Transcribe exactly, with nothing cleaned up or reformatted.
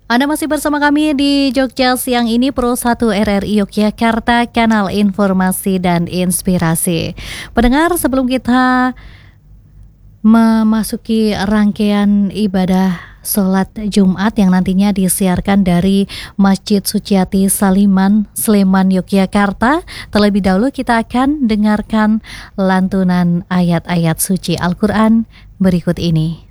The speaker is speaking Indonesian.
Anda masih bersama kami di Jogja Siang ini, Pro satu R R I Yogyakarta, kanal informasi dan inspirasi. Pendengar, sebelum kita memasuki rangkaian ibadah sholat Jumat yang nantinya disiarkan dari Masjid Suciati Saliman, Sleman, Yogyakarta, terlebih dahulu kita akan dengarkan lantunan ayat-ayat suci Al-Quran berikut ini.